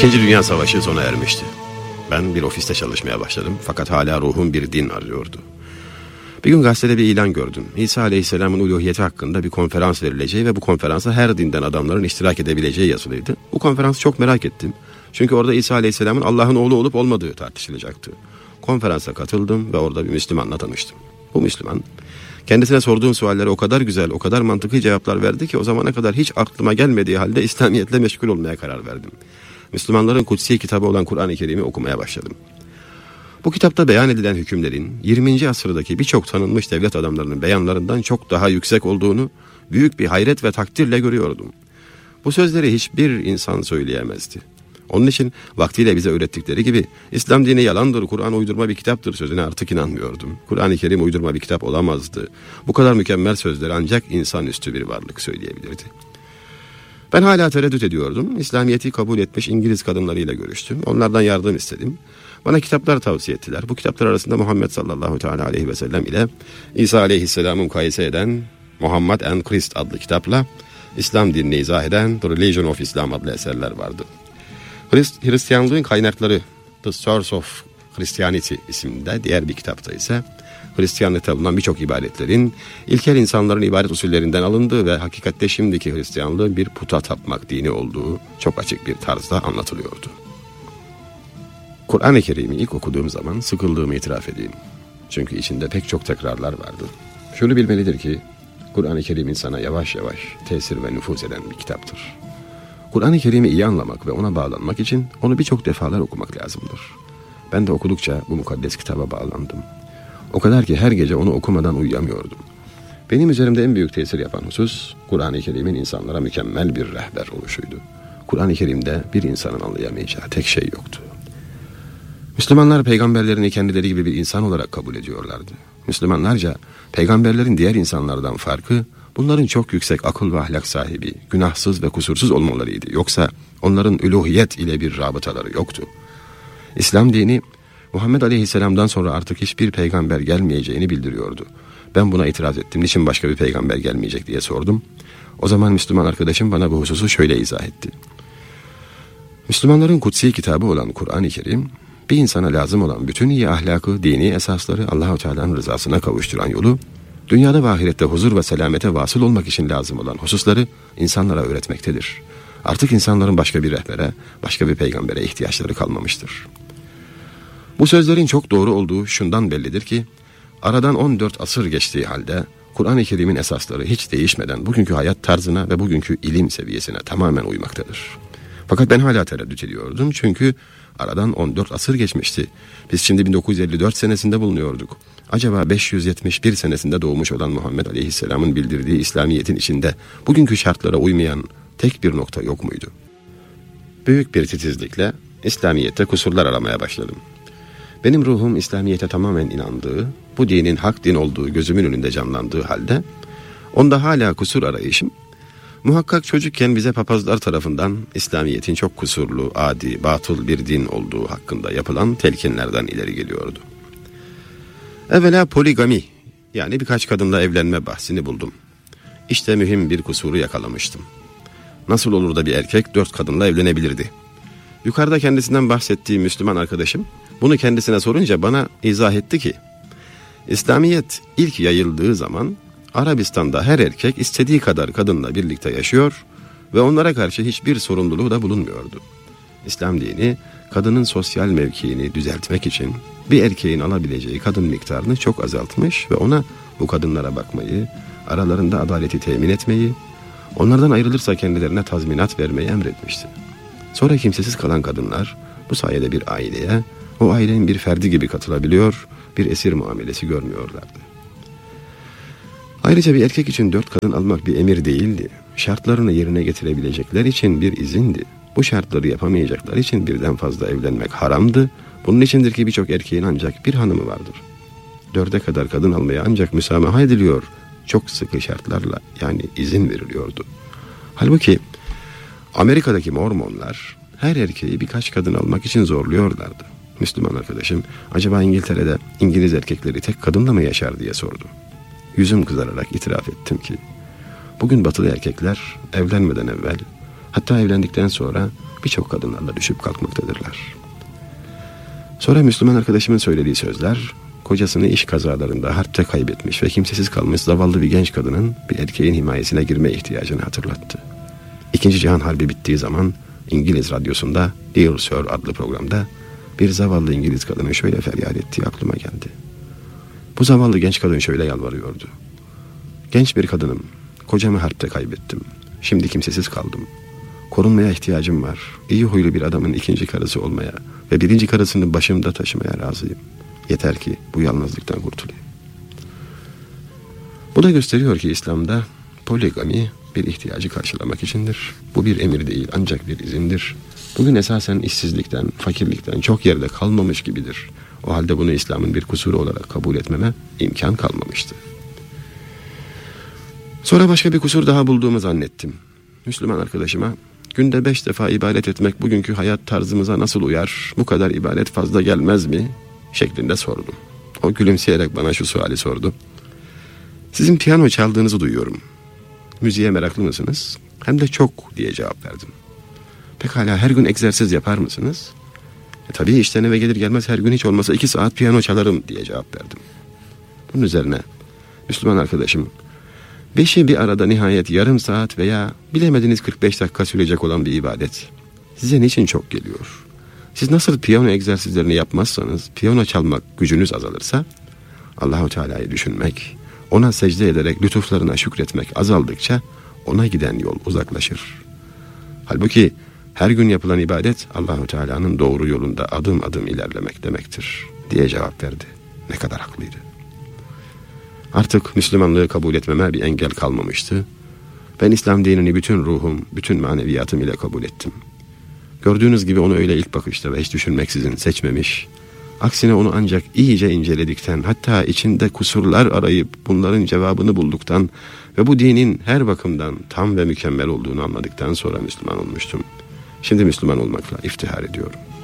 İkinci Dünya Savaşı sona ermişti. Ben bir ofiste çalışmaya başladım fakat hala ruhum bir din arıyordu. Bir gün gazetede bir ilan gördüm. İsa Aleyhisselam'ın uluhiyeti hakkında bir konferans verileceği ve bu konferansa her dinden adamların iştirak edebileceği yazılıydı. Bu konferansı çok merak ettim. Çünkü orada İsa Aleyhisselam'ın Allah'ın oğlu olup olmadığı tartışılacaktı. Konferansa katıldım ve orada bir Müslümanla tanıştım. Bu Müslüman, kendisine sorduğum suallere o kadar güzel, o kadar mantıklı cevaplar verdi ki o zamana kadar hiç aklıma gelmediği halde İslamiyetle meşgul olmaya karar verdim. Müslümanların kutsi kitabı olan Kur'an-ı Kerim'i okumaya başladım. Bu kitapta beyan edilen hükümlerin 20. asırdaki birçok tanınmış devlet adamlarının beyanlarından çok daha yüksek olduğunu büyük bir hayret ve takdirle görüyordum. Bu sözleri hiçbir insan söyleyemezdi. Onun için vaktiyle bize öğrettikleri gibi İslam dini yalandır, Kur'an uydurma bir kitaptır sözüne artık inanmıyordum. Kur'an-ı Kerim uydurma bir kitap olamazdı. Bu kadar mükemmel sözleri ancak insanüstü bir varlık söyleyebilirdi. Ben hala tereddüt ediyordum. İslamiyet'i kabul etmiş İngiliz kadınlarıyla görüştüm. Onlardan yardım istedim. Bana kitaplar tavsiye ettiler. Bu kitaplar arasında Muhammed sallallahu teala aleyhi ve sellem ile İsa aleyhisselam'ı mukayese eden Muhammed and Christ adlı kitapla İslam dinini izah eden The Religion of Islam adlı eserler vardı. Hristiyanlığın kaynakları The Source of Christianity isimli diğer bir kitapta ise Hristiyanlıkta bulunan birçok ibadetlerin ilkel insanların ibadet usullerinden alındığı ve hakikatte şimdiki Hristiyanlığın bir puta tapmak dini olduğu çok açık bir tarzda anlatılıyordu. Kur'an-ı Kerim'i ilk okuduğum zaman sıkıldığımı itiraf edeyim. Çünkü içinde pek çok tekrarlar vardı. Şunu bilmelidir ki Kur'an-ı Kerim insana yavaş yavaş tesir ve nüfuz eden bir kitaptır. Kur'an-ı Kerim'i iyi anlamak ve ona bağlanmak için onu birçok defalar okumak lazımdır. Ben de okudukça bu mukaddes kitaba bağlandım. O kadar ki her gece onu okumadan uyuyamıyordum. Benim üzerimde en büyük tesir yapan husus Kur'an-ı Kerim'in insanlara mükemmel bir rehber oluşuydu. Kur'an-ı Kerim'de bir insanın anlayamayacağı tek şey yoktu. Müslümanlar peygamberlerini kendileri gibi bir insan olarak kabul ediyorlardı. Müslümanlarca peygamberlerin diğer insanlardan farkı bunların çok yüksek akıl ve ahlak sahibi, günahsız ve kusursuz olmalarıydı. Yoksa onların üluhiyet ile bir rabıtaları yoktu. İslam dini Muhammed Aleyhisselam'dan sonra artık hiçbir peygamber gelmeyeceğini bildiriyordu. Ben buna itiraz ettim. Niçin başka bir peygamber gelmeyecek diye sordum. O zaman Müslüman arkadaşım bana bu hususu şöyle izah etti. Müslümanların kutsi kitabı olan Kur'an-ı Kerim, bir insana lazım olan bütün iyi ahlakı, dini esasları Allah-u Teala'nın rızasına kavuşturan yolu, dünyada ve ahirette huzur ve selamete vasıl olmak için lazım olan hususları insanlara öğretmektedir. Artık insanların başka bir rehbere, başka bir peygambere ihtiyaçları kalmamıştır. Bu sözlerin çok doğru olduğu şundan bellidir ki, aradan 14 asır geçtiği halde Kur'an-ı Kerim'in esasları hiç değişmeden bugünkü hayat tarzına ve bugünkü ilim seviyesine tamamen uymaktadır. Fakat ben hala tereddüt ediyordum çünkü aradan 14 asır geçmişti. Biz şimdi 1954 senesinde bulunuyorduk. Acaba 571 senesinde doğmuş olan Muhammed Aleyhisselam'ın bildirdiği İslamiyet'in içinde bugünkü şartlara uymayan tek bir nokta yok muydu? Büyük bir titizlikle İslamiyet'te kusurlar aramaya başladım. Benim ruhum İslamiyet'e tamamen inandığı, bu dinin hak din olduğu gözümün önünde canlandığı halde, onda hala kusur arayışım, muhakkak çocukken bize papazlar tarafından İslamiyet'in çok kusurlu, adi, batıl bir din olduğu hakkında yapılan telkinlerden ileri geliyordu. Evvela poligami, yani birkaç kadınla evlenme bahsini buldum. İşte mühim bir kusuru yakalamıştım. Nasıl olur da bir erkek 4 kadınla evlenebilirdi? Yukarıda kendisinden bahsettiğim Müslüman arkadaşım, bunu kendisine sorunca bana izah etti ki, İslamiyet ilk yayıldığı zaman Arabistan'da her erkek istediği kadar kadınla birlikte yaşıyor ve onlara karşı hiçbir sorumluluğu da bulunmuyordu. İslam dini kadının sosyal mevkiini düzeltmek için bir erkeğin alabileceği kadın miktarını çok azaltmış ve ona bu kadınlara bakmayı, aralarında adaleti temin etmeyi, onlardan ayrılırsa kendilerine tazminat vermeyi emretmişti. Sonra kimsesiz kalan kadınlar bu sayede bir aileye, o ailenin bir ferdi gibi katılabiliyor, bir esir muamelesi görmüyorlardı. Ayrıca bir erkek için 4 kadın almak bir emir değildi. Şartlarını yerine getirebilecekler için bir izindi. Bu şartları yapamayacaklar için birden fazla evlenmek haramdı. Bunun içindir ki birçok erkeğin ancak bir hanımı vardır. 4'e kadar kadın almaya ancak müsamaha ediliyor. Çok sıkı şartlarla, yani izin veriliyordu. Halbuki Amerika'daki Mormonlar her erkeği birkaç kadın almak için zorluyorlardı. Müslüman arkadaşım, acaba İngiltere'de İngiliz erkekleri tek kadınla mı yaşar diye sordu. Yüzüm kızararak itiraf ettim ki, bugün batılı erkekler evlenmeden evvel, hatta evlendikten sonra birçok kadınlarla düşüp kalkmaktadırlar. Sonra Müslüman arkadaşımın söylediği sözler, kocasını iş kazalarında harpte kaybetmiş ve kimsesiz kalmış zavallı bir genç kadının bir erkeğin himayesine girme ihtiyacını hatırlattı. İkinci Cihan Harbi bittiği zaman İngiliz radyosunda Dear Sir adlı programda bir zavallı İngiliz kadının şöyle feryat ettiği aklıma geldi. Bu zavallı genç kadın şöyle yalvarıyordu. Genç bir kadınım, kocamı harpte kaybettim. Şimdi kimsesiz kaldım. Korunmaya ihtiyacım var. İyi huylu bir adamın ikinci karısı olmaya ve birinci karısını başımda taşımaya razıyım. Yeter ki bu yalnızlıktan kurtulayım. Bu da gösteriyor ki İslam'da poligami bir ihtiyacı karşılamak içindir. Bu bir emir değil, ancak bir izindir. Bugün esasen işsizlikten, fakirlikten çok yerde kalmamış gibidir. O halde bunu İslam'ın bir kusuru olarak kabul etmeme imkan kalmamıştı. Sonra başka bir kusur daha bulduğumu zannettim. Müslüman arkadaşıma, günde 5 defa ibadet etmek bugünkü hayat tarzımıza nasıl uyar, bu kadar ibadet fazla gelmez mi şeklinde sordum. O gülümseyerek bana şu suali sordu. Sizin piyano çaldığınızı duyuyorum. Müziğe meraklı mısınız? Hem de çok diye cevap verdim. Pekala her gün egzersiz yapar mısınız? Tabii işten eve gelir gelmez her gün hiç olmasa 2 saat piyano çalarım diye cevap verdim. Bunun üzerine Müslüman arkadaşım, 5'i bir arada nihayet yarım saat veya bilemediniz 45 dakika sürecek olan bir ibadet size niçin çok geliyor? Siz nasıl piyano egzersizlerini yapmazsanız, piyano çalmak gücünüz azalırsa, Allahu Teala'yı düşünmek, ona secde ederek lütuflarına şükretmek azaldıkça ona giden yol uzaklaşır. Halbuki her gün yapılan ibadet Allahu Teala'nın doğru yolunda adım adım ilerlemek demektir diye cevap verdi. Ne kadar haklıydı. Artık Müslümanlığı kabul etmeme bir engel kalmamıştı. Ben İslam dinini bütün ruhum, bütün maneviyatım ile kabul ettim. Gördüğünüz gibi onu öyle ilk bakışta ve hiç düşünmeksizin seçmemiş, aksine onu ancak iyice inceledikten, hatta içinde kusurlar arayıp bunların cevabını bulduktan ve bu dinin her bakımdan tam ve mükemmel olduğunu anladıktan sonra Müslüman olmuştum. Şimdi Müslüman olmakla iftihar ediyorum.